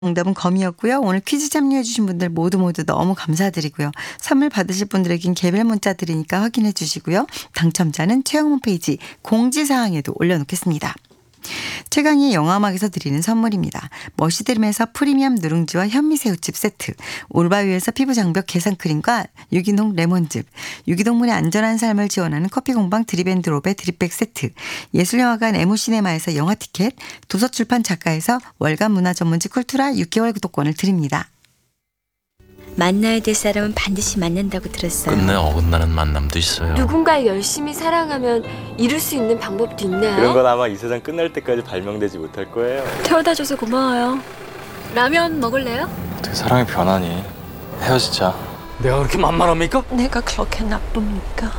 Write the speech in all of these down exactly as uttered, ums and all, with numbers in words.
정답은 검이었고요. 오늘 퀴즈 참여해주신 분들 모두 모두 너무 감사드리고요. 선물 받으실 분들에겐 개별 문자 드리니까 확인해 주시고요. 당첨자는 최영 홈페이지 공지사항에도 올려놓겠습니다. 최강의 영화음악에서 드리는 선물입니다. 머시드림에서 프리미엄 누룽지와 현미새우칩 세트, 올바위에서 피부장벽 개선크림과 유기농 레몬즙, 유기동물의 안전한 삶을 지원하는 커피공방 드립앤드롭의 드립백 세트, 예술영화관 에모시네마에서 영화티켓, 도서출판 작가에서 월간 문화전문지 쿨투라 육 개월 구독권을 드립니다. 만나야 될 사람은 반드시 만난다고 들었어요. 끝내 어긋나는 만남도 있어요. 누군가를 열심히 사랑하면 이룰 수 있는 방법도 있나요? 그런 건 아마 이 세상 끝날 때까지 발명되지 못할 거예요. 태워다줘서 고마워요. 라면 먹을래요? 어떻게 사랑이 변하니? 헤어지자. 내가 그렇게 만만합니까? 내가 그렇게 나쁩니까?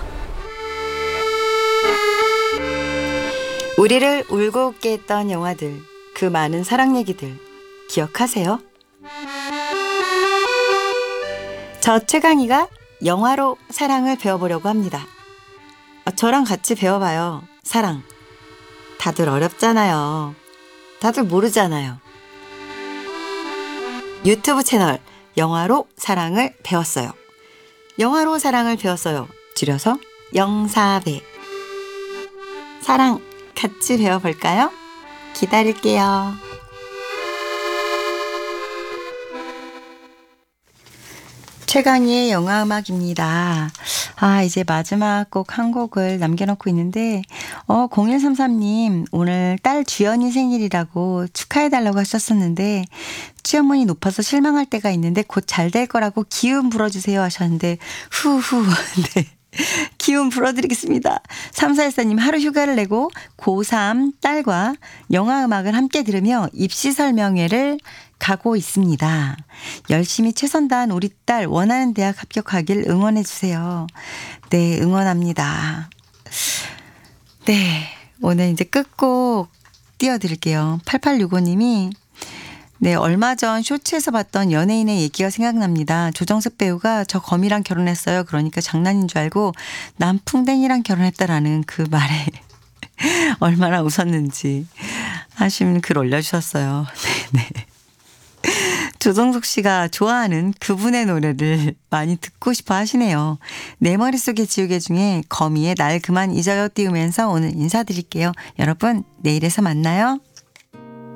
우리를 울고 웃게 했던 영화들, 그 많은 사랑 얘기들 기억하세요? 저 최강희가 영화로 사랑을 배워보려고 합니다. 저랑 같이 배워봐요. 사랑. 다들 어렵잖아요. 다들 모르잖아요. 유튜브 채널 영화로 사랑을 배웠어요. 영화로 사랑을 배웠어요. 줄여서 영사배. 사랑 같이 배워볼까요? 기다릴게요. 최강희의 영화음악입니다. 아, 이제 마지막 곡 한 곡을 남겨놓고 있는데, 어, 공일삼삼 님, 오늘 딸 주연이 생일이라고 축하해달라고 하셨었는데, 취업문이 높아서 실망할 때가 있는데, 곧 잘 될 거라고 기운 불어주세요 하셨는데, 후후, 네. 기운 불어드리겠습니다. 삼사일사 님 하루 휴가를 내고 고삼 딸과 영화음악을 함께 들으며 입시 설명회를 가고 있습니다. 열심히 최선 다한 우리 딸 원하는 대학 합격하길 응원해 주세요. 네, 응원합니다. 네, 오늘 이제 끝곡 띄워드릴게요. 팔팔육오 님이 네, 얼마 전 쇼츠에서 봤던 연예인의 얘기가 생각납니다. 조정석 배우가 저 거미랑 결혼했어요. 그러니까 장난인 줄 알고 남풍뎅이랑 결혼했다라는 그 말에 얼마나 웃었는지 하시면 글 올려주셨어요. 네, 네. 조정석 씨가 좋아하는 그분의 노래를 많이 듣고 싶어 하시네요. 내 머릿속의 지우개 중에 거미의 날 그만 잊어요 띄우면서 오늘 인사드릴게요. 여러분, 내일에서 만나요.